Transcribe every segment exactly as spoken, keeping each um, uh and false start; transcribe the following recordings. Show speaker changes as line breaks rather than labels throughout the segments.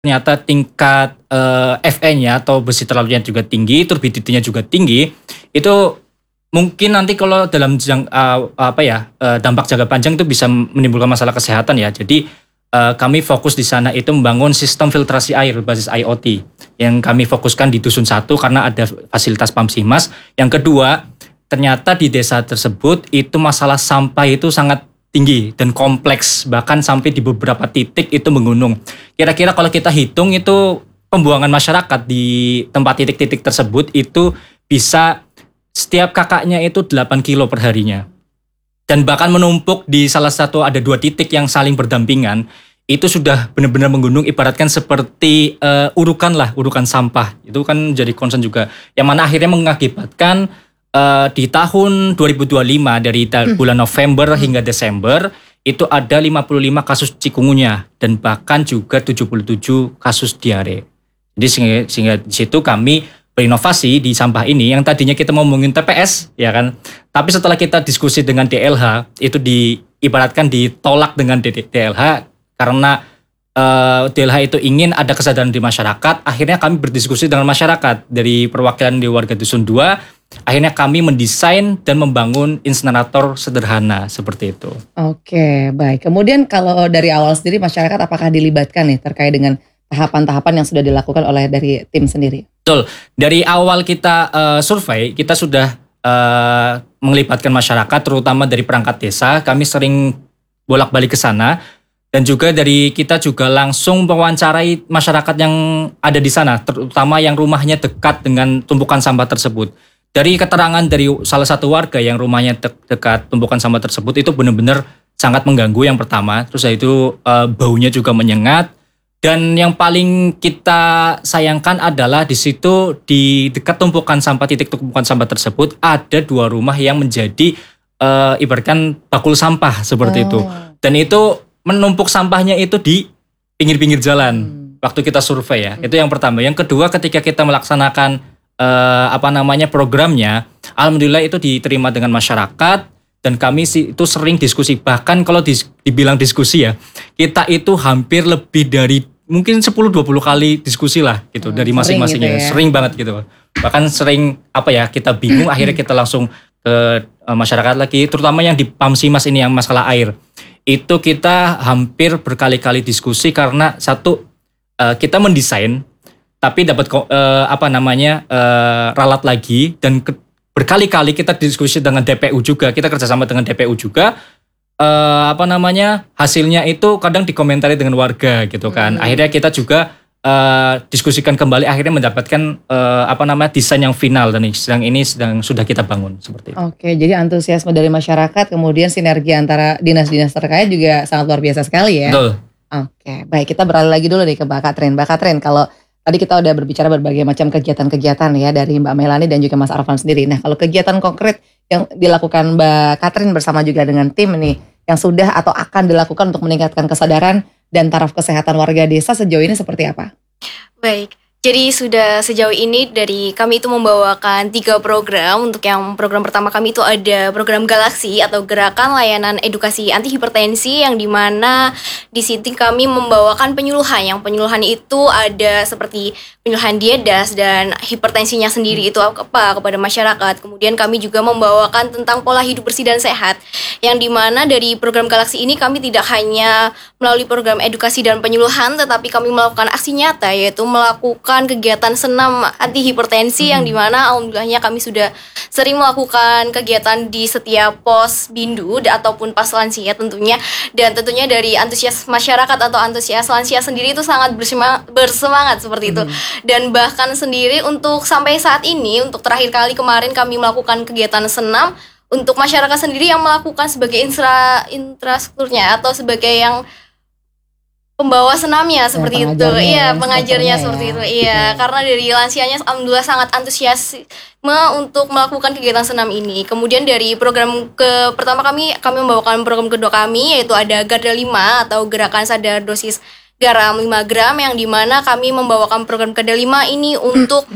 ternyata tingkat uh, F E-nya atau besi terlalunya juga tinggi, turbidity-nya juga tinggi, itu mungkin nanti kalau dalam jang, uh, apa ya uh, dampak jangka panjang itu bisa menimbulkan masalah kesehatan ya. Jadi uh, kami fokus di sana itu membangun sistem filtrasi air berbasis I O T yang kami fokuskan di dusun satu karena ada fasilitas pam simas. Yang kedua, ternyata di desa tersebut itu masalah sampah itu sangat tinggi dan kompleks, bahkan sampai di beberapa titik itu menggunung. Kira-kira kalau kita hitung itu pembuangan masyarakat di tempat titik-titik tersebut itu bisa setiap kakaknya itu delapan kilo per harinya. Dan bahkan menumpuk di salah satu ada dua titik yang saling berdampingan, itu sudah benar-benar menggunung, ibaratkan seperti uh, urukan lah, urukan sampah. Itu kan jadi concern juga. Yang mana akhirnya mengakibatkan Uh, di tahun dua ribu dua puluh lima dari hmm. bulan November hingga Desember itu ada lima puluh lima kasus cikungunya dan bahkan juga tujuh puluh tujuh kasus diare. Jadi sehingga, sehingga di situ kami berinovasi di sampah ini yang tadinya kita mau ngomongin T P S ya kan. Tapi setelah kita diskusi dengan D L H itu diibaratkan ditolak dengan D L H karena uh, D L H itu ingin ada kesadaran di masyarakat. Akhirnya kami berdiskusi dengan masyarakat dari perwakilan di warga Dusun dua. Akhirnya kami mendesain dan membangun insinerator sederhana seperti itu.
Oke, baik. Kemudian kalau dari awal sendiri masyarakat apakah dilibatkan nih terkait dengan tahapan-tahapan yang sudah dilakukan oleh dari tim sendiri?
Betul. Dari awal kita uh, survei, kita sudah uh, melibatkan masyarakat, terutama dari perangkat desa. Kami sering bolak-balik ke sana. Dan juga dari kita juga langsung mewawancarai masyarakat yang ada di sana, terutama yang rumahnya dekat dengan tumpukan sampah tersebut. Dari keterangan dari salah satu warga yang rumahnya de- dekat tumpukan sampah tersebut itu benar-benar sangat mengganggu yang pertama. Terus itu uh, baunya juga menyengat. Dan yang paling kita sayangkan adalah di situ di dekat tumpukan sampah, titik tumpukan sampah tersebut ada dua rumah yang menjadi uh, ibaratkan bakul sampah seperti oh. itu. Dan itu menumpuk sampahnya itu di pinggir-pinggir jalan. Hmm. Waktu kita survei ya. Hmm. Itu yang pertama. Yang kedua ketika kita melaksanakan Uh, apa namanya programnya, alhamdulillah itu diterima dengan masyarakat dan kami sih itu sering diskusi, bahkan kalau dis, dibilang diskusi ya, kita itu hampir lebih dari mungkin sepuluh dua puluh kali diskusi lah gitu hmm, dari masing-masingnya, gitu ya. Sering banget gitu. Bahkan sering apa ya, kita bingung akhirnya kita langsung ke uh, masyarakat lagi, terutama yang di Pamsimas ini yang masalah air. Itu kita hampir berkali-kali diskusi karena satu uh, kita mendesain tapi dapat uh, apa namanya uh, ralat lagi dan ke, berkali-kali kita diskusi dengan D P U juga, kita kerjasama dengan D P U juga, uh, apa namanya hasilnya itu kadang dikomentari dengan warga gitu kan. Hmm. Akhirnya kita juga uh, diskusikan kembali, akhirnya mendapatkan uh, apa namanya desain yang final dan sedang ini sedang sudah kita bangun seperti itu.
Oke, jadi antusiasme dari masyarakat, kemudian sinergi antara dinas-dinas terkait juga sangat luar biasa sekali ya.
Betul.
Oke, baik, kita beralih lagi dulu nih ke Mbak Katrin. Mbak Katrin, kalau tadi kita udah berbicara berbagai macam kegiatan-kegiatan ya dari Mbak Melani dan juga Mas Arfan sendiri. Nah, kalau kegiatan konkret yang dilakukan Mbak Katrin bersama juga dengan tim nih, yang sudah atau akan dilakukan untuk meningkatkan kesadaran dan taraf kesehatan warga desa sejauh ini seperti apa?
Baik, jadi sudah sejauh ini dari kami itu membawakan tiga program. Untuk yang program pertama kami itu ada program Galaksi atau Gerakan Layanan Edukasi Anti Hipertensi, yang dimana di situ kami membawakan penyuluhan. Yang penyuluhan itu ada seperti penyuluhan diedas dan hipertensinya sendiri itu apa kepada masyarakat. Kemudian kami juga membawakan tentang pola hidup bersih dan sehat, yang dimana dari program Galaksi ini kami tidak hanya melalui program edukasi dan penyuluhan, tetapi kami melakukan aksi nyata, yaitu melakukan kegiatan senam anti hipertensi, hmm. yang dimana alhamdulillahnya kami sudah sering melakukan kegiatan di setiap pos bindu ataupun pas lansia tentunya, dan tentunya dari antusias masyarakat atau antusias lansia sendiri itu sangat bersemangat, bersemangat seperti itu. Hmm. Dan bahkan sendiri untuk sampai saat ini, untuk terakhir kali kemarin kami melakukan kegiatan senam untuk masyarakat sendiri yang melakukan sebagai infra, infrastrukturnya atau sebagai yang pembawa senamnya seperti ya, itu, iya pengajarnya seperti ya. itu, iya ya. Karena dari lansianya alhamdulillah sangat antusias untuk melakukan kegiatan senam ini. Kemudian dari program ke pertama kami, kami membawakan program kedua kami, yaitu ada Garda lima atau Gerakan Sadar Dosis Garam lima gram, yang dimana kami membawakan program Garda lima ini untuk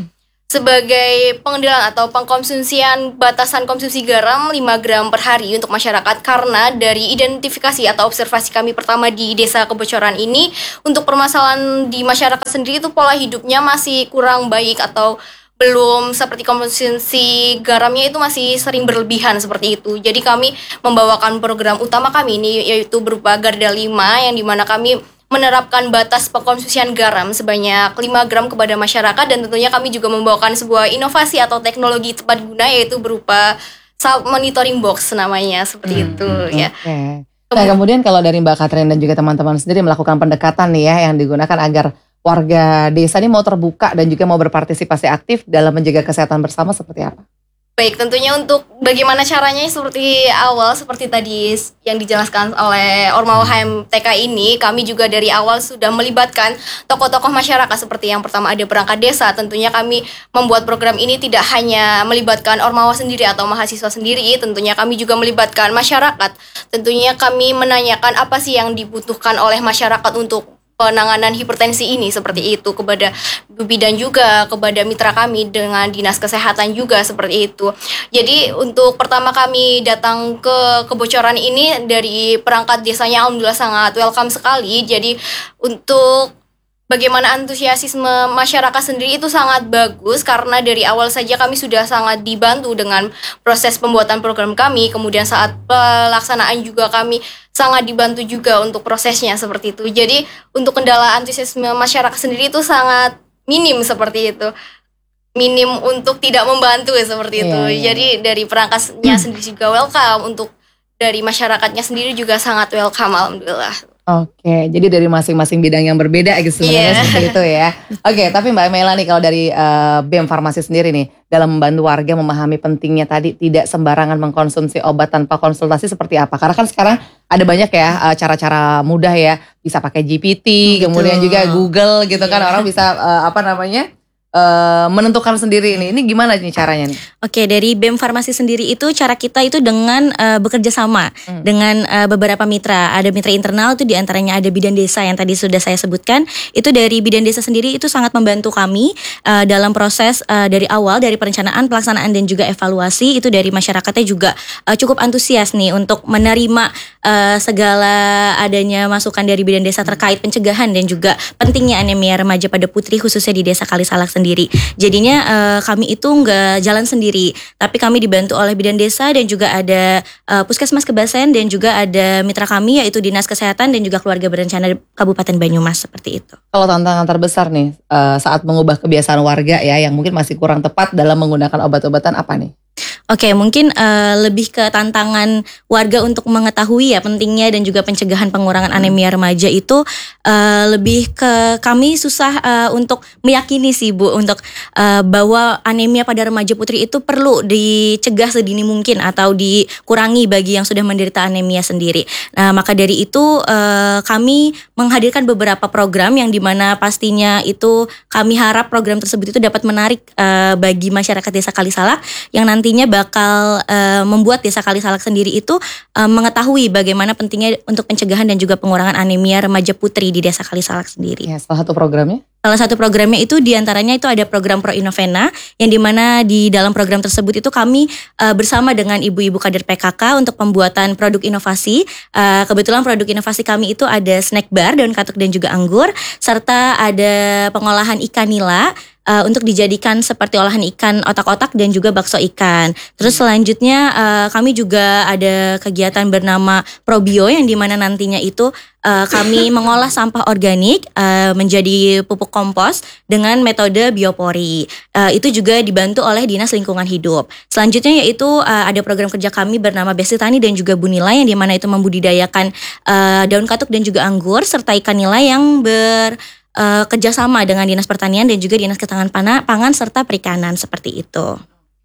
sebagai pengendalian atau pengkonsumsian batasan konsumsi garam lima gram per hari untuk masyarakat, karena dari identifikasi atau observasi kami pertama di Desa Kebocoran ini, untuk permasalahan di masyarakat sendiri itu pola hidupnya masih kurang baik atau belum seperti konsumsi garamnya itu masih sering berlebihan seperti itu. Jadi kami membawakan program utama kami ini yaitu berupa Garda lima, yang dimana kami menerapkan batas pengkonsumsian garam sebanyak lima gram kepada masyarakat, dan tentunya kami juga membawakan sebuah inovasi atau teknologi tepat guna yaitu berupa self monitoring box namanya seperti hmm, itu ya.
Okay. Nah kemudian kalau dari Mbak Catherine dan juga teman-teman sendiri melakukan pendekatan nih ya yang digunakan agar warga desa ini mau terbuka dan juga mau berpartisipasi aktif dalam menjaga kesehatan bersama seperti apa?
Baik, tentunya untuk bagaimana caranya seperti awal, seperti tadi yang dijelaskan oleh Ormawa H M T K ini, kami juga dari awal sudah melibatkan tokoh-tokoh masyarakat seperti yang pertama ada perangkat desa. Tentunya kami membuat program ini tidak hanya melibatkan Ormawa sendiri atau mahasiswa sendiri, tentunya kami juga melibatkan masyarakat. Tentunya kami menanyakan apa sih yang dibutuhkan oleh masyarakat untuk penanganan hipertensi ini seperti itu kepada B U B I dan juga kepada mitra kami dengan Dinas Kesehatan juga seperti itu. Jadi untuk pertama kami datang ke Kebocoran ini dari perangkat desanya alhamdulillah sangat welcome sekali. Jadi untuk bagaimana antusiasme masyarakat sendiri itu sangat bagus, karena dari awal saja kami sudah sangat dibantu dengan proses pembuatan program kami, kemudian saat pelaksanaan juga kami sangat dibantu juga untuk prosesnya seperti itu. Jadi untuk kendala antusiasme masyarakat sendiri itu sangat minim seperti itu. Minim untuk tidak membantu seperti itu. Yeah, yeah. Jadi dari perangkatnya sendiri juga welcome, untuk dari masyarakatnya sendiri juga sangat welcome alhamdulillah.
Oke, jadi dari masing-masing bidang yang berbeda gitu sebenarnya yeah. seperti itu ya. Oke, tapi Mbak Melani kalau dari uh, B E M Farmasi sendiri nih dalam membantu warga memahami pentingnya tadi tidak sembarangan mengkonsumsi obat tanpa konsultasi seperti apa? Karena kan sekarang ada banyak ya uh, cara-cara mudah ya, bisa pakai G P T, hmm, kemudian betul. juga Google gitu yeah. kan orang bisa uh, apa namanya? Uh, menentukan sendiri ini. Ini gimana nih caranya nih?
Oke, dari B E M Farmasi sendiri itu cara kita itu dengan uh, bekerja sama hmm. dengan uh, beberapa mitra. Ada mitra internal itu diantaranya ada Bidan Desa yang tadi sudah saya sebutkan. Itu dari Bidan Desa sendiri itu sangat membantu kami uh, dalam proses uh, dari awal, dari perencanaan, pelaksanaan dan juga evaluasi. Itu dari masyarakatnya juga uh, cukup antusias nih untuk menerima uh, segala adanya masukan dari Bidan Desa terkait pencegahan dan juga pentingnya anemia remaja pada putri khususnya di Desa Kalisalak sendiri. Sendiri. Jadinya uh, kami itu nggak jalan sendiri, tapi kami dibantu oleh Bidan Desa dan juga ada uh, Puskesmas Kebasen dan juga ada mitra kami yaitu Dinas Kesehatan dan juga Keluarga Berencana Kabupaten Banyumas seperti itu.
Kalau tantangan terbesar nih uh, saat mengubah kebiasaan warga ya yang mungkin masih kurang tepat dalam menggunakan obat-obatan apa nih?
Oke, mungkin uh, lebih ke tantangan warga untuk mengetahui ya pentingnya dan juga pencegahan pengurangan anemia remaja itu uh, lebih ke kami susah uh, untuk meyakini sih Bu untuk uh, bahwa anemia pada remaja putri itu perlu dicegah sedini mungkin atau dikurangi bagi yang sudah menderita anemia sendiri. Nah, maka dari itu uh, kami menghadirkan beberapa program yang dimana pastinya itu kami harap program tersebut itu dapat menarik uh, bagi masyarakat Desa Kalisalak yang nantinya bakal uh, membuat Desa Kalisalak sendiri itu uh, mengetahui bagaimana pentingnya untuk pencegahan dan juga pengurangan anemia remaja putri di Desa Kalisalak sendiri.
Ya, salah satu programnya?
Salah satu programnya itu diantaranya itu ada program Pro Innovena yang dimana di dalam program tersebut itu kami uh, bersama dengan ibu-ibu kader P K K untuk pembuatan produk inovasi. Uh, kebetulan produk inovasi kami itu ada snack bar, daun katuk dan juga anggur, serta ada pengolahan ikan nila. Uh, untuk dijadikan seperti olahan ikan otak-otak dan juga bakso ikan. Terus selanjutnya uh, kami juga ada kegiatan bernama Probio yang dimana nantinya itu uh, kami mengolah sampah organik uh, menjadi pupuk kompos dengan metode biopori. Uh, itu juga dibantu oleh Dinas Lingkungan Hidup. Selanjutnya yaitu uh, ada program kerja kami bernama Besti Tani dan juga Bunila yang dimana itu membudidayakan uh, daun katuk dan juga anggur serta ikan nila yang ber Uh, kerjasama dengan Dinas Pertanian dan juga Dinas Ketahanan Pangan, Pangan serta Perikanan seperti itu.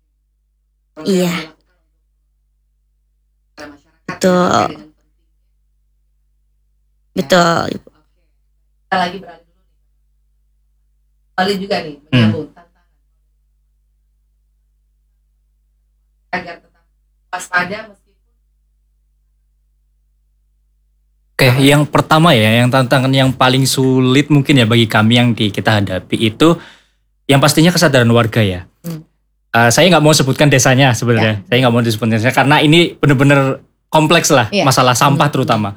Okay. Iya. Betul. Betul.
Kita lagi beralih dulu. Beralih juga nih, menyambung hmm. tantangan agar tetap waspada meskipun.
Oke, yang pertama ya, yang tantangan yang paling sulit mungkin ya bagi kami yang di, kita hadapi itu Yang pastinya kesadaran warga ya. Hmm. Uh, saya nggak mau sebutkan desanya sebenarnya. Ya. Saya nggak mau disebutkan desanya karena ini benar-benar kompleks lah ya. Masalah sampah terutama.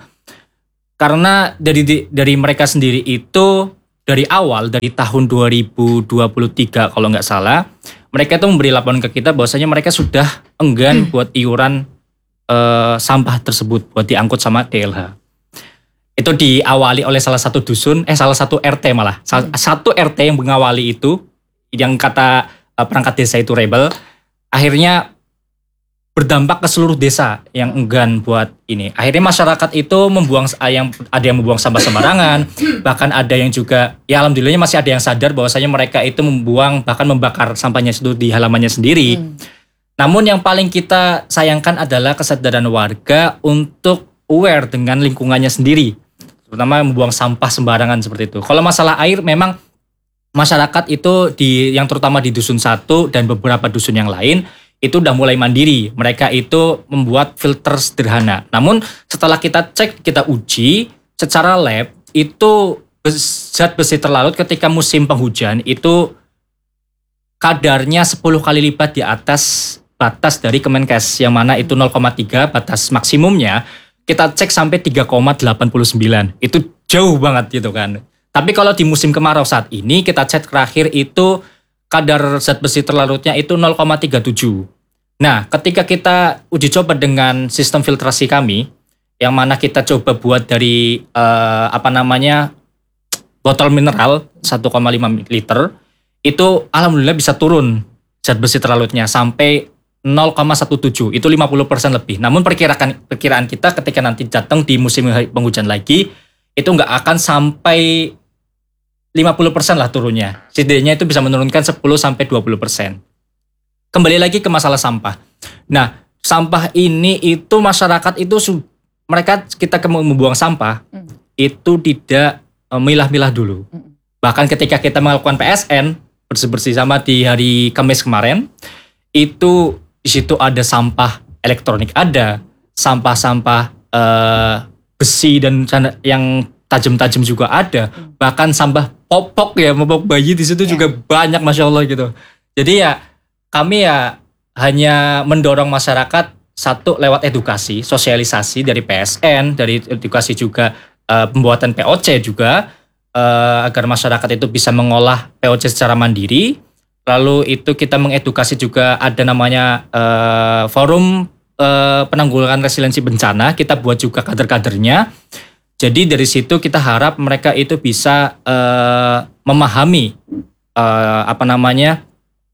Karena dari dari mereka sendiri itu dari awal dari tahun dua ribu dua puluh tiga kalau nggak salah, mereka itu memberi laporan ke kita bahwasanya mereka sudah enggan hmm. buat iuran uh, sampah tersebut buat diangkut sama D L H. Itu diawali oleh salah satu dusun, eh salah satu R T malah. Salah, hmm. Satu R T yang mengawali itu, yang kata uh, perangkat desa itu rebel, akhirnya berdampak ke seluruh desa yang enggan buat ini. Akhirnya masyarakat itu membuang, yang ada yang membuang sampah sembarangan, bahkan ada yang juga, ya alhamdulillahnya masih ada yang sadar bahwasanya mereka itu membuang, bahkan membakar sampahnya itu di halamannya sendiri. Hmm. Namun yang paling kita sayangkan adalah kesadaran warga untuk aware dengan lingkungannya sendiri. Terutama membuang sampah sembarangan seperti itu. Kalau masalah air memang masyarakat itu di yang terutama di dusun satu dan beberapa dusun yang lain itu udah mulai mandiri. Mereka itu membuat filter sederhana. Namun setelah kita cek, kita uji secara lab itu zat besi terlarut ketika musim penghujan itu kadarnya sepuluh kali lipat di atas batas dari Kemenkes yang mana itu nol koma tiga batas maksimumnya. Kita cek sampai tiga koma delapan sembilan. Itu jauh banget gitu kan. Tapi kalau di musim kemarau saat ini kita cek terakhir itu kadar zat besi terlarutnya itu nol koma tiga tujuh. Nah, ketika kita uji coba dengan sistem filtrasi kami yang mana kita coba buat dari uh, apa namanya botol mineral satu koma lima liter itu alhamdulillah bisa turun zat besi terlarutnya sampai nol koma satu tujuh, itu lima puluh persen lebih. Namun perkiraan perkiraan kita ketika nanti datang di musim penghujan lagi, itu nggak akan sampai lima puluh persen lah turunnya. Setidaknya itu bisa menurunkan sepuluh sampai dua puluh persen. Kembali lagi ke masalah sampah. Nah, sampah ini itu masyarakat itu, mereka kita membuang sampah, hmm. itu tidak milah-milah dulu. Hmm. Bahkan ketika kita melakukan P S N, bersih-bersih sama di hari Kamis kemarin, itu di situ ada sampah elektronik, ada sampah-sampah uh, besi dan yang tajam-tajam juga ada, bahkan sampah popok ya, popok bayi di situ yeah. juga banyak, masya Allah gitu. Jadi ya kami ya hanya mendorong masyarakat satu lewat edukasi, sosialisasi dari P S N, dari edukasi juga uh, pembuatan P O C juga uh, agar masyarakat itu bisa mengolah P O C secara mandiri. Lalu itu kita mengedukasi juga ada namanya uh, forum uh, penanggulangan resiliensi bencana. Kita buat juga kader-kadernya. Jadi dari situ kita harap mereka itu bisa uh, memahami uh, apa namanya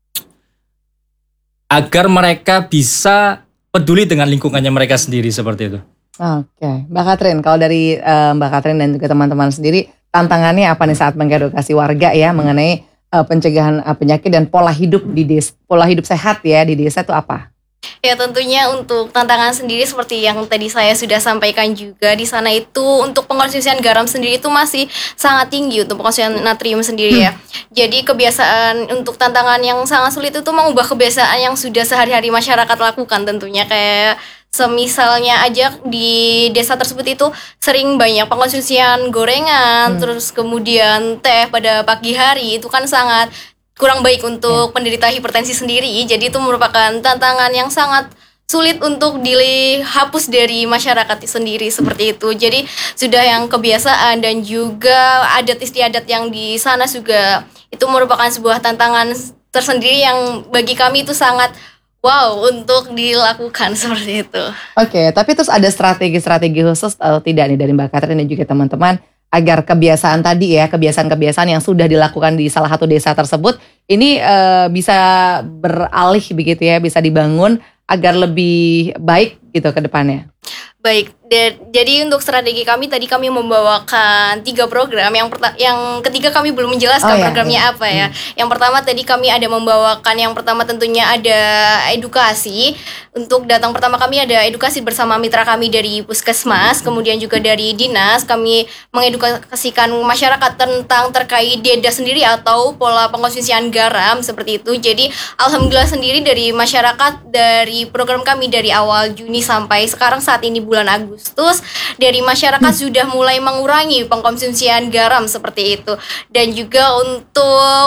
agar mereka bisa peduli dengan lingkungannya mereka sendiri seperti itu.
Oke, Mbak Katrin, kalau dari uh, Mbak Katrin dan juga teman-teman sendiri tantangannya apa nih saat mengedukasi warga ya mengenai Uh, pencegahan uh, penyakit dan pola hidup di desa, pola hidup sehat ya di desa itu apa?
Ya tentunya untuk tantangan sendiri seperti yang tadi saya sudah sampaikan juga di sana itu untuk pengkonsumsian garam sendiri itu masih sangat tinggi untuk pengkonsumsian natrium sendiri ya. Hmm. Jadi kebiasaan untuk tantangan yang sangat sulit itu mengubah kebiasaan yang sudah sehari-hari masyarakat lakukan tentunya kayak semisalnya aja di desa tersebut itu sering banyak pengkonsumsian gorengan, hmm. terus kemudian teh pada pagi hari itu kan sangat kurang baik untuk hmm. penderita hipertensi sendiri. Jadi itu merupakan tantangan yang sangat sulit untuk dihapus dari masyarakat sendiri seperti itu. Jadi sudah yang kebiasaan dan juga adat istiadat yang di sana juga itu merupakan sebuah tantangan tersendiri yang bagi kami itu sangat wow untuk dilakukan seperti itu.
Oke, tapi terus ada strategi-strategi khusus atau tidak nih dari Mbak Katrin dan juga teman-teman agar kebiasaan tadi ya, kebiasaan-kebiasaan yang sudah dilakukan di salah satu desa tersebut ini e, bisa beralih begitu ya, bisa dibangun agar lebih baik gitu ke depannya.
Baik, de- jadi untuk strategi kami tadi kami membawakan tiga program. Yang perta- yang ketiga kami belum menjelaskan oh, programnya ya, ya. apa ya. Hmm. Yang pertama tadi kami ada membawakan yang pertama tentunya ada edukasi. Untuk datang pertama kami ada edukasi bersama mitra kami dari Puskesmas, kemudian juga dari Dinas. Kami mengedukasikan masyarakat tentang terkait dieta sendiri atau pola pengkonsumsian garam seperti itu. Jadi alhamdulillah sendiri dari masyarakat dari program kami dari awal Juni sampai sekarang saat ini bulan Agustus dari masyarakat hmm. sudah mulai mengurangi pengkonsumsian garam seperti itu. Dan juga untuk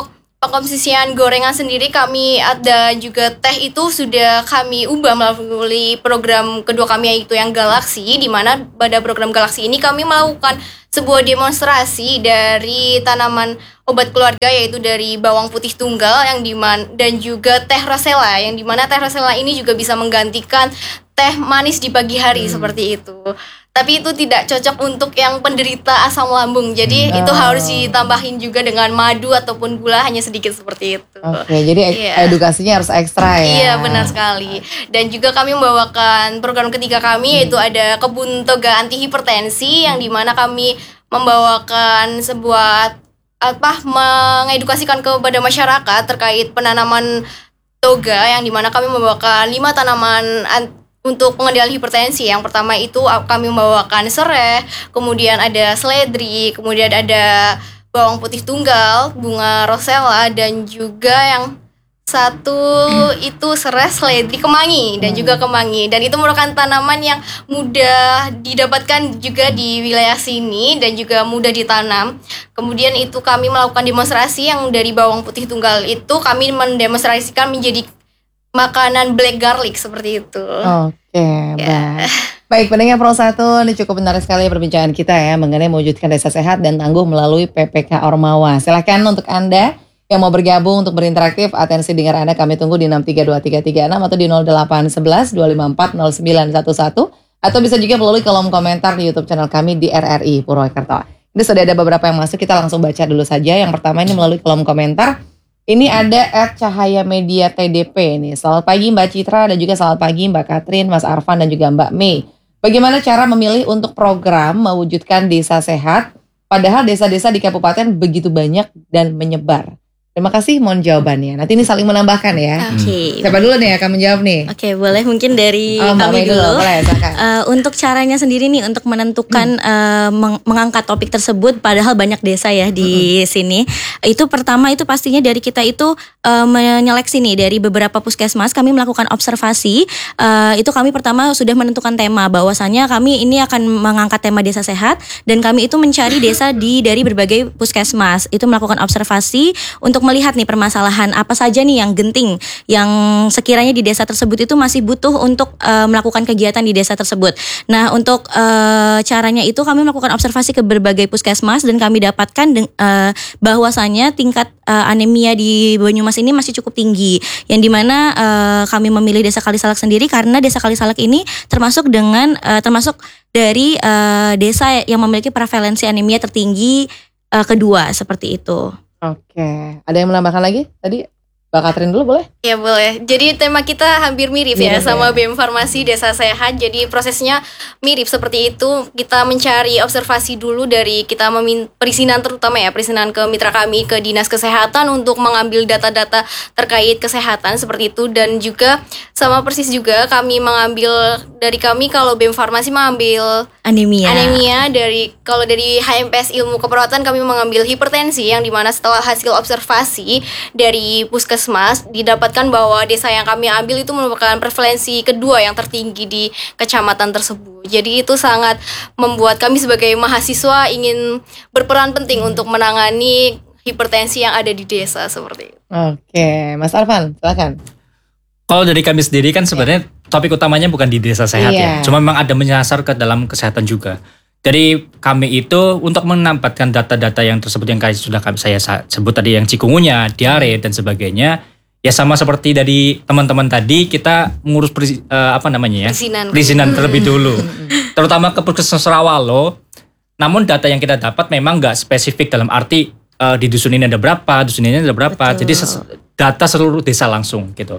pengkonsumsian gorengan sendiri kami ada juga teh itu sudah kami ubah melalui program kedua kami yaitu yang Galaksi, di mana pada program Galaksi ini kami melakukan sebuah demonstrasi dari tanaman obat keluarga yaitu dari bawang putih tunggal yang diman dan juga teh rosella yang dimana teh rosella ini juga bisa menggantikan teh manis di pagi hari hmm. seperti itu. Tapi itu tidak cocok untuk yang penderita asam lambung. Jadi hmm. itu harus ditambahin juga dengan madu ataupun gula hanya sedikit seperti itu.
Oke, jadi yeah. edukasinya harus ekstra ya.
Iya, benar sekali. Dan juga kami membawakan program ketiga kami hmm. yaitu ada kebun toga anti hipertensi yang dimana kami membawakan sebuah apa mengedukasikan kepada masyarakat terkait penanaman toga yang dimana kami membawakan lima tanaman anti untuk pengendalian hipertensi. Yang pertama itu kami membawakan serai, kemudian ada seledri, kemudian ada bawang putih tunggal, bunga rosella, dan juga yang satu itu serai, seledri, kemangi, dan juga kemangi. Dan itu merupakan tanaman yang mudah didapatkan juga di wilayah sini dan juga mudah ditanam. Kemudian itu kami melakukan demonstrasi yang dari bawang putih tunggal itu kami mendemonstrasikan menjadi makanan black garlic seperti itu.
Oke, okay, yeah. baik. Baik, pendengar Pro satu, ini cukup menarik sekali perbincangan kita ya mengenai mewujudkan desa sehat dan tangguh melalui P P K Ormawa. Silakan untuk Anda yang mau bergabung untuk berinteraktif, atensi dengar Anda kami tunggu di enam tiga dua tiga tiga enam atau di nol delapan satu satu dua lima empat nol sembilan satu satu atau bisa juga melalui kolom komentar di YouTube channel kami di R R I Purwokerto. Ini sudah ada beberapa yang masuk, kita langsung baca dulu saja. Yang pertama ini melalui kolom komentar. Ini ada at Cahaya Media T D P nih. Selamat pagi Mbak Citra dan juga selamat pagi Mbak Katrin, Mas Arfan dan juga Mbak Mei. Bagaimana cara memilih untuk program mewujudkan desa sehat padahal desa-desa di kabupaten begitu banyak dan menyebar? Terima kasih, mohon jawabannya. Nanti ini saling menambahkan ya.
Oke. Okay.
Siapa dulu nih yang akan menjawab nih?
Oke, okay, boleh mungkin dari
oh,
kami dulu.
dulu. Boleh,
uh, untuk caranya sendiri nih untuk menentukan hmm. uh, meng- mengangkat topik tersebut padahal banyak desa ya di hmm. sini. Itu pertama itu pastinya dari kita itu uh, menyeleksi nih dari beberapa puskesmas kami melakukan observasi. Uh, itu kami pertama sudah menentukan tema bahwasannya kami ini akan mengangkat tema desa sehat dan kami itu mencari desa di dari berbagai puskesmas. Itu melakukan observasi untuk melihat nih permasalahan apa saja nih yang genting yang sekiranya di desa tersebut itu masih butuh untuk uh, melakukan kegiatan di desa tersebut. Nah, untuk uh, caranya itu kami melakukan observasi ke berbagai puskesmas dan kami dapatkan de- uh, bahwasannya tingkat uh, anemia di Banyumas ini masih cukup tinggi. Yang dimana uh, kami memilih desa Kalisalak sendiri karena desa Kalisalak ini termasuk dengan uh, termasuk dari uh, desa yang memiliki prevalensi anemia tertinggi uh, kedua seperti itu.
Oke, ada yang menambahkan lagi tadi? Mbak Katrin dulu boleh?
Ya boleh. Jadi tema kita hampir mirip, mirip ya sama ya. B E M Farmasi Desa Sehat. Jadi prosesnya mirip seperti itu. Kita mencari observasi dulu dari kita memin- perizinan terutama ya, perizinan ke mitra kami ke Dinas Kesehatan untuk mengambil data-data terkait kesehatan seperti itu. Dan juga sama persis juga kami mengambil dari kami kalau B E M Farmasi mengambil
anemia.
Anemia dari kalau dari H M P S Ilmu Keperawatan kami mengambil hipertensi yang dimana setelah hasil observasi dari puskesmas Mas, didapatkan bahwa desa yang kami ambil itu merupakan prevalensi kedua yang tertinggi di kecamatan tersebut. Jadi itu sangat membuat kami sebagai mahasiswa ingin berperan penting untuk menangani hipertensi yang ada di desa seperti itu.
Oke, Mas Arfan, silakan.
Kalau dari kami sendiri kan sebenarnya topik utamanya bukan di desa sehat
iya.
ya. Cuma memang ada menyasar ke dalam kesehatan juga. Jadi kami itu untuk menempatkan data-data yang tersebut yang kayak sudah kami saya sebut tadi yang cikungunya, diare dan sebagainya, ya sama seperti dari teman-teman tadi kita mengurus peri, uh, apa namanya ya
perizinan,
perizinan terlebih dulu, terutama ke Puskesmas Rawalo. Namun data yang kita dapat memang nggak spesifik dalam arti uh, di dusun ini ada berapa, dusun ini ada berapa. Betul. Jadi ses- data seluruh desa langsung gitu.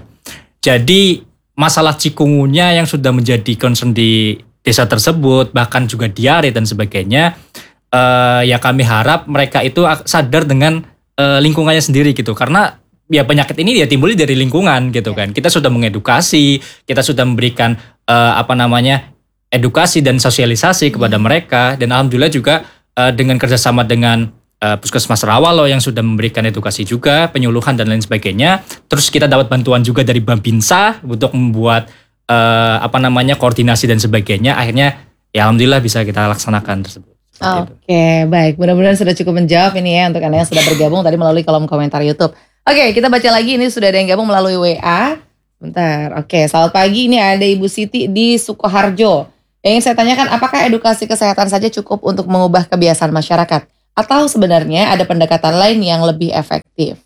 Jadi masalah cikungunya yang sudah menjadi concern di desa tersebut, bahkan juga diare dan sebagainya, uh, ya kami harap mereka itu sadar dengan uh, lingkungannya sendiri gitu, karena ya penyakit ini ya timbul dari lingkungan gitu kan. Kita sudah mengedukasi, kita sudah memberikan uh, apa namanya edukasi dan sosialisasi kepada hmm. mereka, dan alhamdulillah juga uh, dengan kerjasama dengan uh, Puskesmas Rawalo yang sudah memberikan edukasi juga, penyuluhan dan lain sebagainya. Terus kita dapat bantuan juga dari Bambinsa untuk membuat Uh, apa namanya koordinasi dan sebagainya, akhirnya ya alhamdulillah bisa kita laksanakan tersebut.
Oke, okay, baik. Mudah-mudahan sudah cukup menjawab ini ya untuk Anda yang sudah bergabung tadi melalui kolom komentar YouTube. Oke, kita baca lagi, ini sudah ada yang gabung melalui W A. Bentar, oke, selamat pagi, ini ada Ibu Siti di Sukoharjo. Yang ingin saya tanyakan, apakah edukasi kesehatan saja cukup untuk mengubah kebiasaan masyarakat? Atau sebenarnya ada pendekatan lain yang lebih efektif?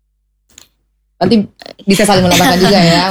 Nanti bisa saling menambahkan juga ya.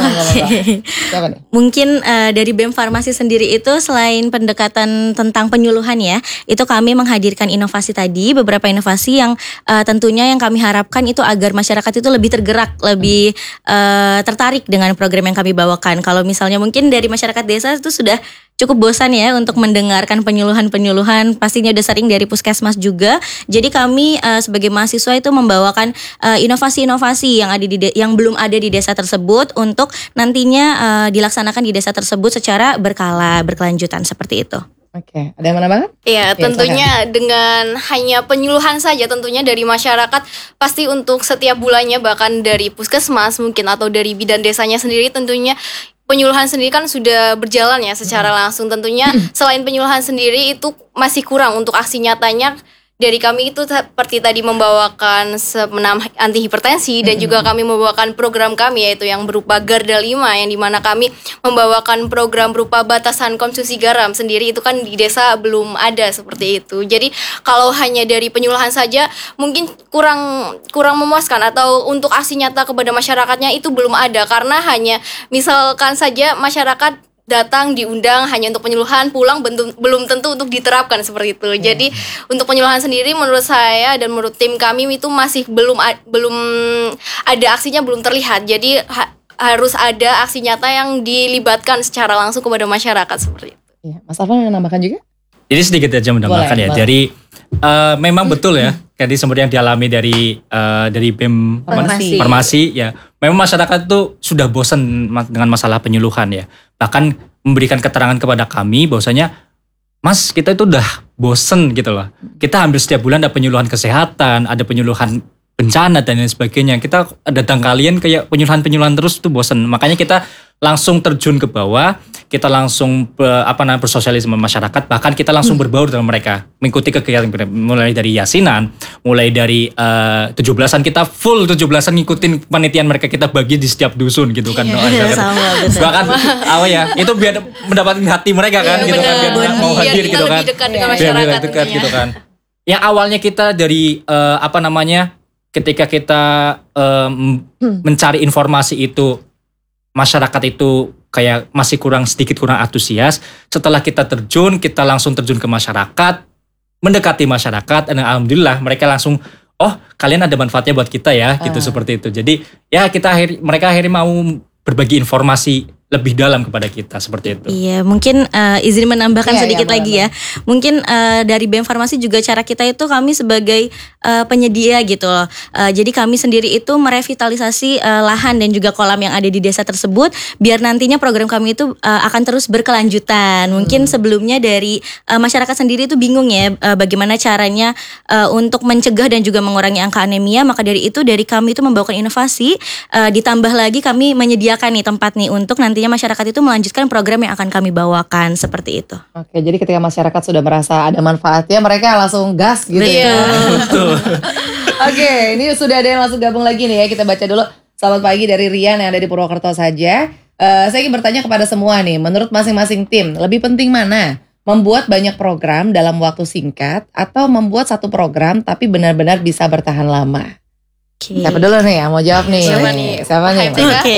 Siapa nih?
Mungkin uh, dari B E M Farmasi sendiri itu selain pendekatan tentang penyuluhan ya, itu kami menghadirkan inovasi tadi, beberapa inovasi yang uh, tentunya yang kami harapkan itu agar masyarakat itu lebih tergerak, lebih uh, tertarik dengan program yang kami bawakan. Kalau misalnya mungkin dari masyarakat desa itu sudah cukup bosan ya untuk mendengarkan penyuluhan-penyuluhan, pastinya udah sering dari puskesmas juga. Jadi kami uh, sebagai mahasiswa itu membawakan uh, inovasi-inovasi yang ada di de- yang belum ada di desa tersebut untuk nantinya uh, dilaksanakan di desa tersebut secara berkala, berkelanjutan seperti itu.
Oke, ada yang menambahkan?
Ya, tentunya dengan hanya penyuluhan saja tentunya dari masyarakat pasti untuk setiap bulannya, bahkan dari puskesmas mungkin atau dari bidan desanya sendiri tentunya penyuluhan sendiri kan sudah berjalan ya secara langsung. Tentunya selain penyuluhan sendiri itu masih kurang untuk aksi nyatanya. Dari kami itu seperti tadi membawakan semenam anti hipertensi dan juga kami membawakan program kami yaitu yang berupa Garda lima, yang dimana kami membawakan program berupa batasan konsumsi garam sendiri, itu kan di desa belum ada seperti itu. Jadi kalau hanya dari penyuluhan saja mungkin kurang kurang memuaskan, atau untuk aksi nyata kepada masyarakatnya itu belum ada, karena hanya misalkan saja masyarakat datang diundang hanya untuk penyuluhan, pulang bentuk, belum tentu untuk diterapkan seperti itu. Yeah. Jadi untuk penyuluhan sendiri menurut saya dan menurut tim kami itu masih belum belum ada aksinya, belum terlihat. Jadi ha, harus ada aksi nyata yang dilibatkan secara langsung kepada masyarakat seperti itu.
Ya, Mas Alvan yang nambahkan juga?
Jadi sedikit aja menambahkan ya. Boleh. Dari uh, memang betul ya. Tadi seperti yang dialami dari uh, dari B E M
Farmasi.
Farmasi ya. Memang masyarakat itu sudah bosan dengan masalah penyuluhan ya. Bahkan memberikan keterangan kepada kami bahwasanya, Mas, kita itu udah bosan gitu loh. Kita hampir setiap bulan ada penyuluhan kesehatan, ada penyuluhan bencana dan lain sebagainya. Kita datang kalian kayak penyuluhan-penyuluhan terus, itu bosan. Makanya kita langsung terjun ke bawah, kita langsung apa namanya bersosialisme masyarakat, bahkan kita langsung berbaur dengan mereka, mengikuti kegiatan mulai dari yasinan, mulai dari uh, tujuh belasan, kita full tujuh belasan ngikutin panitian mereka, kita bagi di setiap dusun gitu kan.
Iya, sama,
bahkan apa ya, itu biar mendapatkan hati mereka kan,
ya,
gitu kan, biar mau hadir gitu kan,
dekat dengan
biar
masyarakat
dekat gitu kan. Yang awalnya kita dari uh, apa namanya, ketika kita um, mencari informasi itu, masyarakat itu kayak masih kurang sedikit kurang antusias. Setelah kita terjun, kita langsung terjun ke masyarakat, mendekati masyarakat, dan alhamdulillah mereka langsung, oh kalian ada manfaatnya buat kita ya, gitu uh. seperti itu. Jadi ya kita akhir, mereka akhirnya mau berbagi informasi lebih dalam kepada kita seperti itu.
Iya, mungkin uh, izin menambahkan iya, sedikit iya, lagi ya. Mungkin uh, dari B E M Farmasi juga cara kita itu kami sebagai uh, penyedia gitu loh. Uh, jadi kami sendiri itu merevitalisasi uh, lahan dan juga kolam yang ada di desa tersebut biar nantinya program kami itu uh, akan terus berkelanjutan. Mungkin hmm. sebelumnya dari uh, masyarakat sendiri itu bingung ya uh, bagaimana caranya uh, untuk mencegah dan juga mengurangi angka anemia. Maka dari itu dari kami itu membawakan inovasi, uh, ditambah lagi kami menyediakan nih tempat nih untuk nanti masyarakat itu melanjutkan program yang akan kami bawakan seperti itu.
Oke, jadi ketika masyarakat sudah merasa ada manfaatnya, mereka langsung gas gitu ya.
Betul.
Oke, ini sudah ada yang langsung gabung lagi nih ya. Kita baca dulu. Selamat pagi dari Rian yang ada di Purwokerto saja. Uh, saya ingin bertanya kepada semua nih, menurut masing-masing tim, lebih penting mana? Membuat banyak program dalam waktu singkat atau membuat satu program tapi benar-benar bisa bertahan lama?
Okay.
Siapa dulu nih yang mau jawab nih?
Siapa nih?
Siapa nih?
Oke. Okay.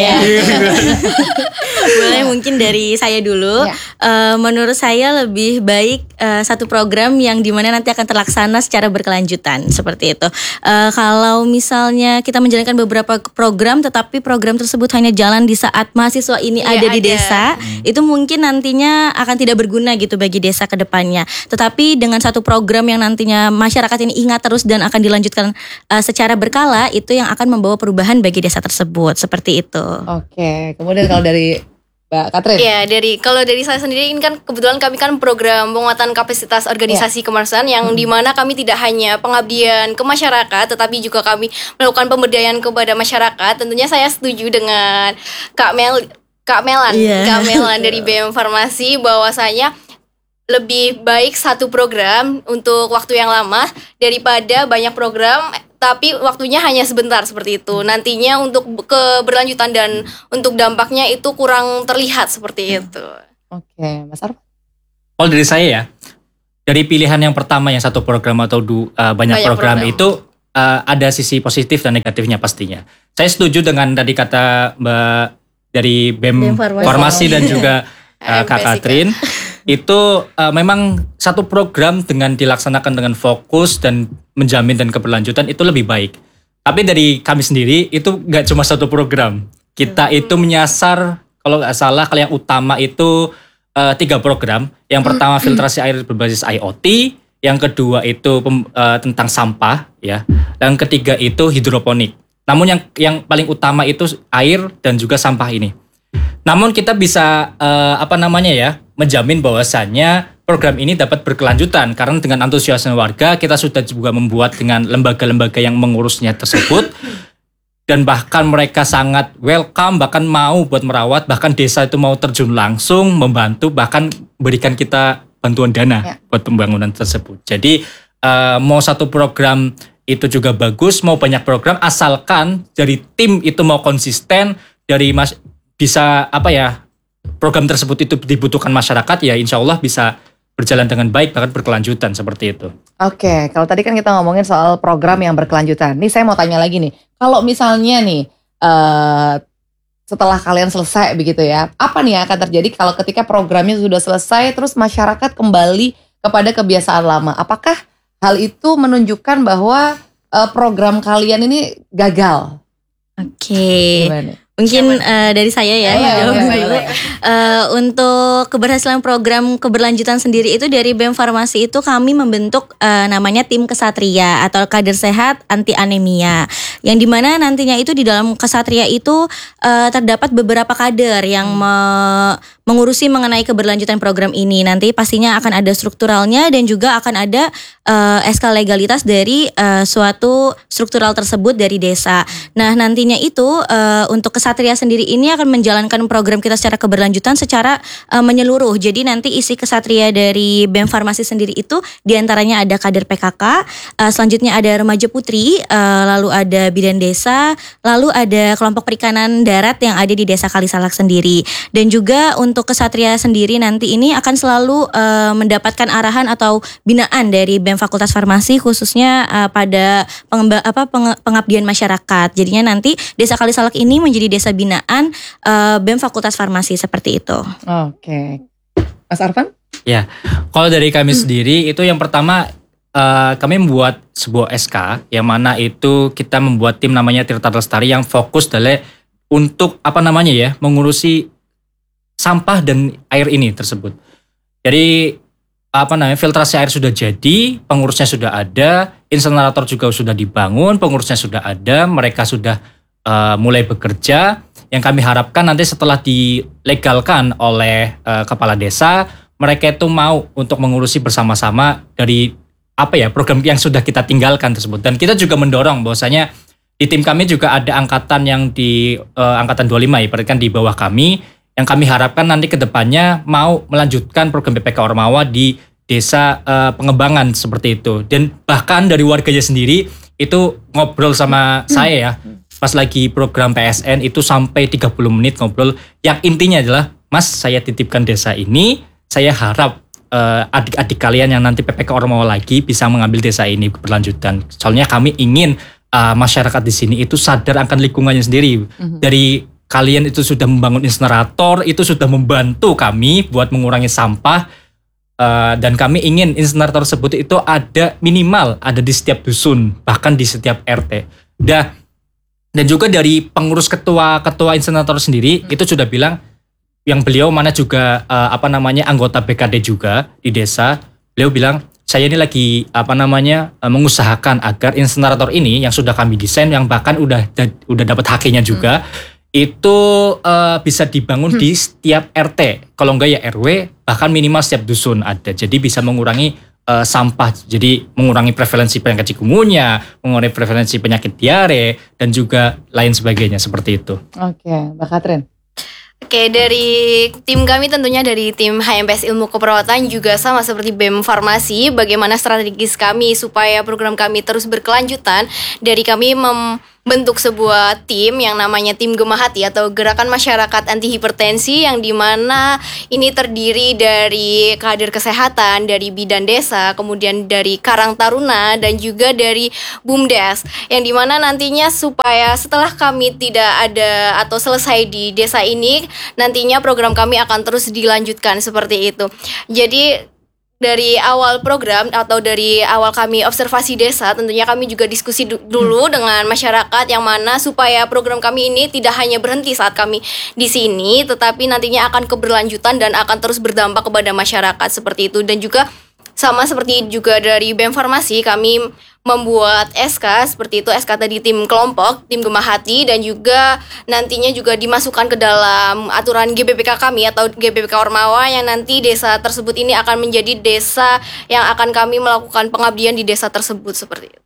Boleh mungkin dari saya dulu. Ya. Uh, menurut saya lebih baik uh, satu program yang dimana nanti akan terlaksana secara berkelanjutan seperti itu. Uh, kalau misalnya kita menjalankan beberapa program, tetapi program tersebut hanya jalan di saat mahasiswa ini ya, ada di ada. desa, hmm. itu mungkin nantinya akan tidak berguna gitu bagi desa ke depannya. Tetapi dengan satu program yang nantinya masyarakat ini ingat terus dan akan dilanjutkan uh, secara berkala, itu yang akan membawa perubahan bagi desa tersebut seperti itu.
Oke, kemudian kalau dari Mbak Katrin?
Ya, dari kalau dari saya sendiri ini kan kebetulan kami kan program penguatan kapasitas organisasi ya. Kemanusiaan yang hmm. dimana kami tidak hanya pengabdian ke masyarakat, tetapi juga kami melakukan pemberdayaan kepada masyarakat. Tentunya saya setuju dengan Kak Mel, Kak Melan, yeah. Kak Melan dari B E M Farmasi bahwasanya lebih baik satu program untuk waktu yang lama daripada banyak program tapi waktunya hanya sebentar seperti itu. Nantinya untuk keberlanjutan dan untuk dampaknya itu kurang terlihat seperti itu.
Oke, Mas Arfan.
Kalau dari saya ya, dari pilihan yang pertama yang satu program atau du, uh, banyak,
Banyak
program,
program.
itu uh, ada sisi positif dan negatifnya pastinya. Saya setuju dengan tadi kata Mbak dari B E M
B E M Farmasi.
Farmasi dan juga uh, Kak
Jessica.
Katrin. Itu uh, memang satu program dengan dilaksanakan dengan fokus dan menjamin dan keberlanjutan itu lebih baik. Tapi dari kami sendiri itu nggak cuma satu program. Kita
Hmm.
itu menyasar kalau nggak salah kalau yang utama itu uh, tiga program. Yang pertama filtrasi air berbasis I O T, yang kedua itu pem, uh, tentang sampah, ya. Dan ketiga itu hidroponik. Namun yang yang paling utama itu air dan juga sampah ini. Namun kita bisa uh, apa namanya ya menjamin bahwasannya program ini dapat berkelanjutan karena dengan antusiasme warga kita sudah juga membuat dengan lembaga-lembaga yang mengurusnya tersebut dan bahkan mereka sangat welcome bahkan mau buat merawat bahkan desa itu mau terjun langsung membantu bahkan berikan kita bantuan dana
Ya.
buat pembangunan tersebut. Jadi uh, mau satu program itu juga bagus mau banyak program asalkan dari tim itu mau konsisten dari mas bisa apa ya program tersebut itu dibutuhkan masyarakat ya insya Allah bisa berjalan dengan baik bahkan berkelanjutan seperti itu.
Oke, kalau tadi kan kita ngomongin soal program yang berkelanjutan. Nih saya mau tanya lagi nih, kalau misalnya nih eh, setelah kalian selesai begitu ya, apa nih yang akan terjadi kalau ketika programnya sudah selesai terus masyarakat kembali kepada kebiasaan lama? Apakah hal itu menunjukkan bahwa eh, program kalian ini gagal?
Oke.
Gimana nih?
Mungkin eh, dari saya ya,
Ayo,
yang jawab
ayo,
dulu.
ayo.
Eh, untuk keberhasilan program keberlanjutan sendiri itu dari B E M Farmasi itu kami membentuk eh, namanya tim kesatria atau kader sehat anti anemia. Yang dimana nantinya itu di dalam kesatria itu eh, terdapat beberapa kader yang me- mengurusi mengenai keberlanjutan program ini. Nanti pastinya akan ada strukturalnya dan juga akan ada eh, S K legalitas dari eh, suatu struktural tersebut dari desa. Nah nantinya itu eh, untuk kesatria sendiri ini akan menjalankan program kita secara keberlanjutan secara uh, menyeluruh. Jadi nanti isi kesatria dari B E M Farmasi sendiri itu diantaranya ada kader P K K, uh, selanjutnya ada remaja putri, uh, lalu ada bidan desa, lalu ada kelompok perikanan darat yang ada di desa Kalisalak sendiri. Dan juga untuk kesatria sendiri nanti ini akan selalu uh, mendapatkan arahan atau binaan dari B E M Fakultas Farmasi khususnya uh, pada pengemba, apa, peng, pengabdian masyarakat. Jadinya nanti desa Kalisalak ini menjadi desa binaan uh, B E M Fakultas Farmasi seperti itu.
Oke, Mas Arfan?
Ya, kalau dari kami sendiri itu yang pertama uh, kami membuat sebuah S K yang mana itu kita membuat tim namanya Tirta Lestari yang fokus adalah untuk apa namanya ya mengurusi sampah dan air ini tersebut. Jadi apa namanya filtrasi air sudah jadi, pengurusnya sudah ada, insenerator juga sudah dibangun, pengurusnya sudah ada, mereka sudah uh, mulai bekerja. Yang kami harapkan nanti setelah dilegalkan oleh uh, kepala desa, mereka itu mau untuk mengurusi bersama-sama dari apa ya program yang sudah kita tinggalkan tersebut. Dan kita juga mendorong bahwasanya di tim kami juga ada angkatan yang di uh, angkatan dua puluh lima ya, berarti kan di bawah kami, yang kami harapkan nanti ke depannya mau melanjutkan program B P K Ormawa di desa uh, pengembangan seperti itu. Dan bahkan dari warganya sendiri itu ngobrol sama hmm. saya ya. Pas lagi program P S N itu sampai tiga puluh menit ngobrol. Yang intinya adalah, Mas saya titipkan desa ini, saya harap uh, adik-adik kalian yang nanti P P K Ormawa lagi bisa mengambil desa ini berlanjutan. Soalnya kami ingin uh, masyarakat di sini itu sadar akan lingkungannya sendiri. Mm-hmm. Dari kalian itu sudah membangun insenerator, itu sudah membantu kami buat mengurangi sampah. Uh, dan kami ingin insenerator tersebut itu ada minimal, ada di setiap dusun, bahkan di setiap R T. Dah. Dan juga dari pengurus ketua-ketua insenerator sendiri hmm. itu sudah bilang yang beliau mana juga uh, apa namanya anggota B K D juga di desa. Beliau bilang saya ini lagi apa namanya uh, mengusahakan agar insenerator ini yang sudah kami desain yang bahkan udah udah dapat H K-nya juga hmm. itu uh, bisa dibangun hmm. di setiap R T. Kalau enggak ya R W bahkan minimal setiap dusun ada. Jadi bisa mengurangi Uh, sampah, jadi mengurangi prevalensi penyakit chikungunya, mengurangi prevalensi penyakit diare dan juga lain sebagainya seperti itu.
Oke, Mbak Katrin.
Oke, dari tim kami tentunya dari tim H M P S Ilmu Keperawatan juga sama seperti B E M Farmasi. Bagaimana strategis kami supaya program kami terus berkelanjutan. Dari kami membentuk sebuah tim yang namanya Tim Gemah Hati atau Gerakan Masyarakat Anti Hipertensi, yang dimana ini terdiri dari kader kesehatan, dari bidan desa, kemudian dari Karang Taruna, dan juga dari BUMDes. Yang dimana nantinya supaya setelah kami tidak ada atau selesai di desa ini, nantinya program kami akan terus dilanjutkan seperti itu. Jadi dari awal program atau dari awal kami observasi desa, tentunya kami juga diskusi du- dulu hmm. dengan masyarakat, yang mana supaya program kami ini tidak hanya berhenti saat kami di sini, tetapi nantinya akan keberlanjutan dan akan terus berdampak kepada masyarakat seperti itu. Dan juga sama seperti juga dari B E M Farmasi, kami membuat S K seperti itu, S K tadi tim kelompok, tim Gemah Hati, dan juga nantinya juga dimasukkan ke dalam aturan G B P K kami atau G B P K Ormawa, yang nanti desa tersebut ini akan menjadi desa yang akan kami melakukan pengabdian di desa tersebut seperti itu.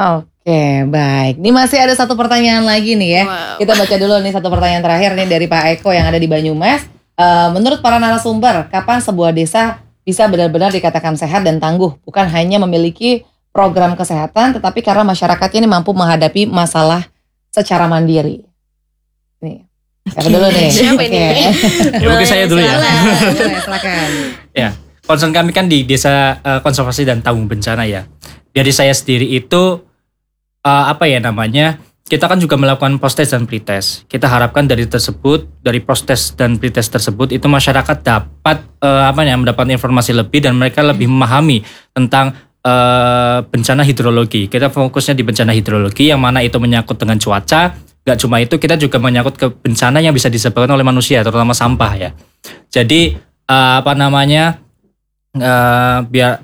Oke, baik. Ini masih ada satu pertanyaan lagi nih ya. Wow. Kita baca dulu nih satu pertanyaan terakhir nih dari Pak Eko yang ada di Banyumas. Uh, menurut para narasumber, kapan sebuah desa bisa benar-benar dikatakan sehat dan tangguh, bukan hanya memiliki program kesehatan, tetapi karena masyarakatnya ini mampu menghadapi masalah secara mandiri? Nih, siapa dulu nih?
Siapa ini?
Ya, mungkin saya dulu ya.
Silakan.
Ya, concern kami kan di desa uh, konservasi dan tanggung bencana ya. Dari saya sendiri itu uh, apa ya namanya? Kita kan juga melakukan post-test dan pretest. Kita harapkan dari tersebut, dari post-test dan pretest tersebut, itu masyarakat dapat uh, apa ya, mendapat informasi lebih dan mereka lebih memahami tentang uh, bencana hidrologi. Kita fokusnya di bencana hidrologi yang mana itu menyangkut dengan cuaca. Gak cuma itu, kita juga menyangkut ke bencana yang bisa disebabkan oleh manusia, terutama sampah ya. Jadi uh, apa namanya, uh, biar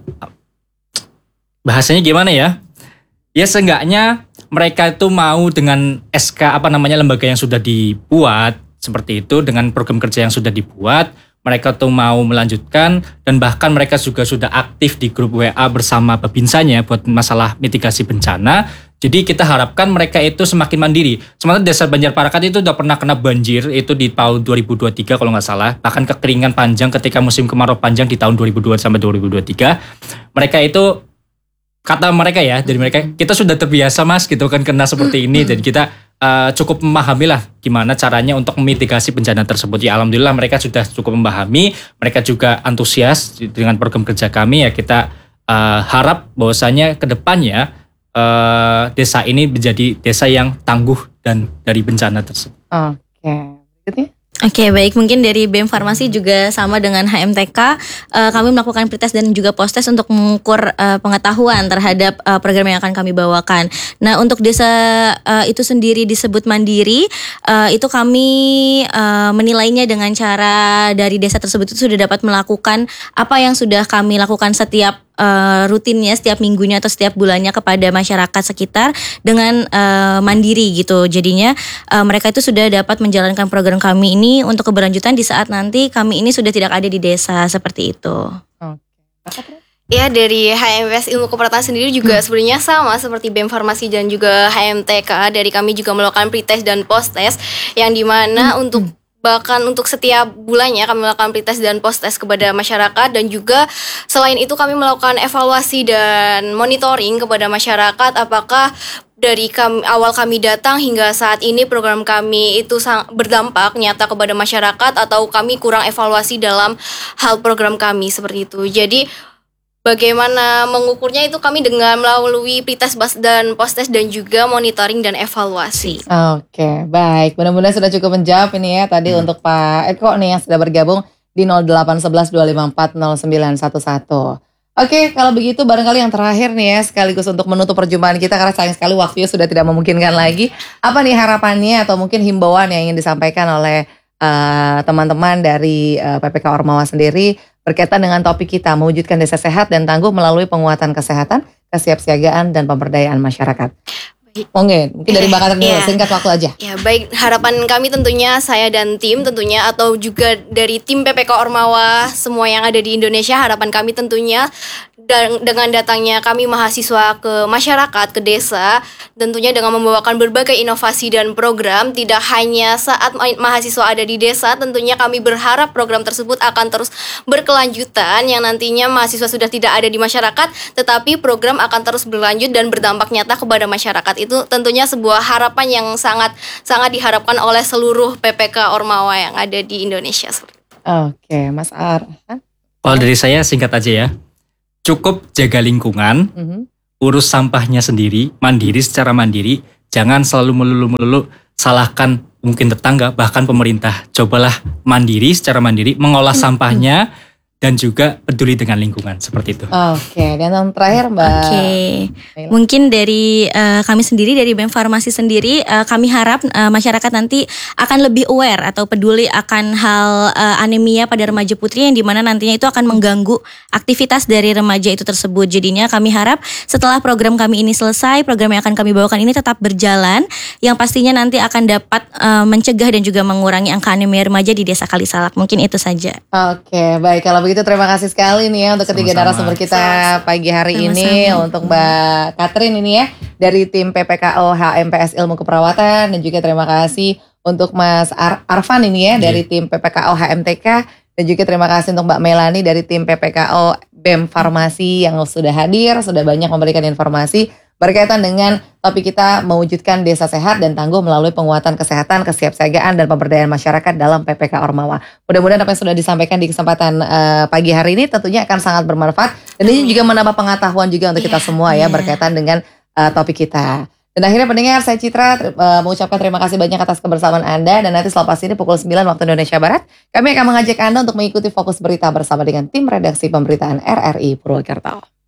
bahasanya gimana ya? Ya seenggaknya mereka itu mau dengan S K apa namanya lembaga yang sudah dibuat seperti itu, dengan program kerja yang sudah dibuat, mereka tuh mau melanjutkan, dan bahkan mereka juga sudah aktif di grup W A bersama Babinsanya buat masalah mitigasi bencana. Jadi kita harapkan mereka itu semakin mandiri. Sementara desa Banjarparakat itu udah pernah kena banjir itu di tahun dua ribu dua puluh tiga kalau nggak salah, bahkan kekeringan panjang ketika musim kemarau panjang di tahun dua ribu dua sampai dua ribu dua puluh tiga. Mereka itu, kata mereka ya, dari mereka, kita sudah terbiasa mas gitu kan kena seperti ini, dan kita uh, cukup memahami lah gimana caranya untuk memitigasi bencana tersebut. Ya alhamdulillah mereka sudah cukup memahami, mereka juga antusias dengan program kerja kami ya. Kita uh, harap bahwasanya ke depannya uh, desa ini menjadi desa yang tangguh dan dari bencana tersebut.
Oke, berikutnya.
Oke, baik, mungkin dari B E M Farmasi juga sama dengan H M T K, uh, kami melakukan pretest dan juga post-test untuk mengukur uh, pengetahuan terhadap uh, program yang akan kami bawakan. Nah, untuk desa uh, itu sendiri disebut mandiri, uh, itu kami uh, menilainya dengan cara dari desa tersebut itu sudah dapat melakukan apa yang sudah kami lakukan setiap Uh, rutinnya, setiap minggunya atau setiap bulannya kepada masyarakat sekitar dengan uh, mandiri gitu. Jadinya uh, mereka itu sudah dapat menjalankan program kami ini untuk keberlanjutan di saat nanti kami ini sudah tidak ada di desa seperti itu.
Oke.
Ya, dari H M P S Ilmu Keperawatan sendiri juga hmm. sebenarnya sama seperti B E M Farmasi dan juga H M T K. Dari kami juga melakukan pretest dan post-test, yang dimana hmm. untuk bahkan untuk setiap bulannya kami melakukan pretest dan post-test kepada masyarakat, dan juga selain itu kami melakukan evaluasi dan monitoring kepada masyarakat apakah dari kami, awal kami datang hingga saat ini program kami itu sang, berdampak nyata kepada masyarakat, atau kami kurang evaluasi dalam hal program kami seperti itu. Jadi bagaimana mengukurnya itu kami dengan melalui pretest dan post-test dan juga monitoring dan evaluasi.
Oke, baik. Mudah-mudahan sudah cukup menjawab ini ya tadi hmm. untuk Pak Eko nih yang sudah bergabung di nol delapan satu satu dua lima empat nol sembilan satu satu. Oke, kalau begitu barangkali yang terakhir nih ya, sekaligus untuk menutup perjumpaan kita karena sayang sekali waktunya sudah tidak memungkinkan lagi. Apa nih harapannya atau mungkin himbauan yang ingin disampaikan oleh uh, teman-teman dari uh, P P K Ormawa sendiri berkaitan dengan topik kita, mewujudkan desa sehat dan tangguh melalui penguatan kesehatan, kesiapsiagaan, dan pemberdayaan masyarakat. Mungkin, mungkin dari Mbak Katrin dulu, ya. Singkat waktu aja.
Ya, baik, harapan kami tentunya saya dan tim tentunya, atau juga dari tim P P K Ormawa semua yang ada di Indonesia, harapan kami tentunya dan dengan datangnya kami mahasiswa ke masyarakat, ke desa, tentunya dengan membawakan berbagai inovasi dan program, tidak hanya saat ma- mahasiswa ada di desa, tentunya kami berharap program tersebut akan terus berkelanjutan, yang nantinya mahasiswa sudah tidak ada di masyarakat, tetapi program akan terus berlanjut dan berdampak nyata kepada masyarakat. Itu tentunya sebuah harapan yang sangat sangat diharapkan oleh seluruh P P K Ormawa yang ada di Indonesia.
Oke, Mas Arfan.
Kalau dari saya singkat aja ya. Cukup jaga lingkungan,
Mhm.
urus sampahnya sendiri, mandiri secara mandiri. Jangan selalu melulu-melulu salahkan mungkin tetangga, bahkan pemerintah. Cobalah mandiri secara mandiri, mengolah sampahnya dan juga peduli dengan lingkungan, seperti itu.
Oke, dan yang terakhir Mbak.
Oke, mungkin dari uh, kami sendiri, dari B E M Farmasi sendiri, uh, kami harap uh, masyarakat nanti akan lebih aware atau peduli akan hal uh, anemia pada remaja putri, yang dimana nantinya itu akan mengganggu aktivitas dari remaja itu tersebut. Jadinya kami harap setelah program kami ini selesai, program yang akan kami bawakan ini tetap berjalan, yang pastinya nanti akan dapat uh, mencegah dan juga mengurangi angka anemia remaja di Desa Kalisalak. Mungkin itu saja.
Oke, baik, kalau begitu terima kasih sekali nih ya untuk ketiga
Sama-sama.
narasumber kita pagi hari
Sama-sama.
ini, untuk Mbak Catherine ini ya dari tim P P K O H M P S Ilmu Keperawatan, dan juga terima kasih untuk Mas Ar- Arfan ini ya dari tim P P K O H M T K, dan juga terima kasih untuk Mbak Melani dari tim P P K O B E M Farmasi yang sudah hadir, sudah banyak memberikan informasi berkaitan dengan topik kita mewujudkan desa sehat dan tangguh melalui penguatan kesehatan, kesiapsiagaan, dan pemberdayaan masyarakat dalam P P K Ormawa. Mudah-mudahan apa yang sudah disampaikan di kesempatan uh, pagi hari ini tentunya akan sangat bermanfaat, dan ini juga menambah pengetahuan juga untuk kita semua ya
yeah.
berkaitan dengan uh, topik kita. Dan akhirnya pendengar, saya Citra uh, mengucapkan terima kasih banyak atas kebersamaan Anda, dan nanti selepas ini pukul sembilan waktu Indonesia Barat kami akan mengajak Anda untuk mengikuti Fokus Berita bersama dengan tim redaksi pemberitaan R R I Purwokerto.